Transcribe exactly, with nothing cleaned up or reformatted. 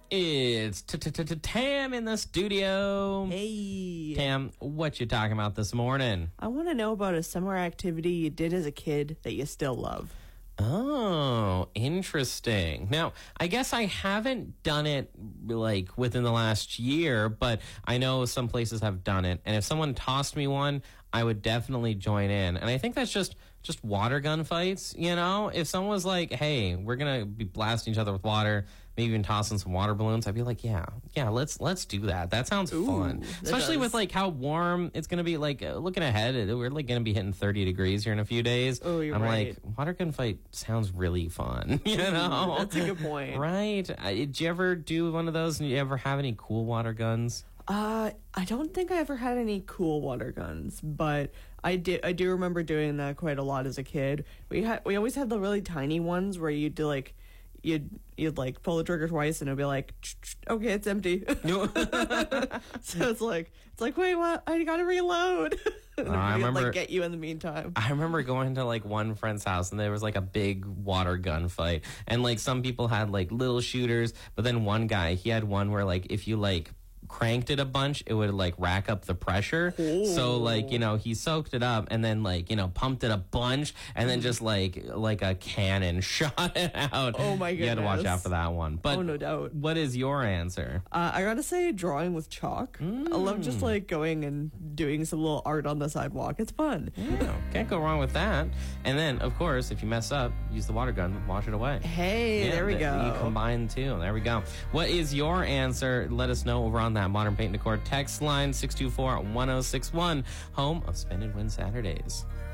It's Tam in the studio. Hey. Tam, what you talking about this morning? I want to know about a summer activity you did as a kid that you still love. Oh, interesting. Now, I guess I haven't done it like within the last year, but I know some places have done it. And if someone tossed me one, I would definitely join in. And I think that's just just water gun fights, you know? If someone was like, hey, we're going to be blasting each other with water, maybe even tossing some water balloons, I'd be like, yeah, yeah, let's let's do that. That sounds Ooh, fun. that Especially does. with like how warm it's going to be. Like uh, looking ahead, it- we're like going to be hitting thirty degrees here in a few days. Oh, you're I'm right. like, water gun fight sounds really fun, you know? That's a good point. Right. Uh, Did you ever do one of those? Did you ever have any cool water guns? Uh, I don't think I ever had any cool water guns, but I did. I do remember doing that quite a lot as a kid. We had we always had the really tiny ones where you'd do like you'd you'd like pull the trigger twice and it'd be like, okay, it's empty. So it's like it's like wait, what? I gotta reload. And Oh, I we'd, remember- like get you in the meantime. I remember going to like one friend's house and there was like a big water gun fight. And like some people had like little shooters, but then one guy, he had one where like if you like cranked it a bunch, it would like rack up the pressure. So like, you know, he soaked it up and then like, you know, pumped it a bunch and then just like like a cannon shot it out. Oh my You had to watch goodness. out for that one. But Oh, no doubt. what is your answer? Uh, I gotta say, drawing with chalk. I love Mm. just like going and doing some little art on the sidewalk. It's fun. Yeah, can't go wrong with that. And then, of course, if you mess up, use the water gun, wash it away. Hey, Yeah, there we th- go. You combine two. There we go. What is your answer? Let us know over on that Modern Paint and Decor text line six two four, one oh six one, home of Spend and Win Saturdays.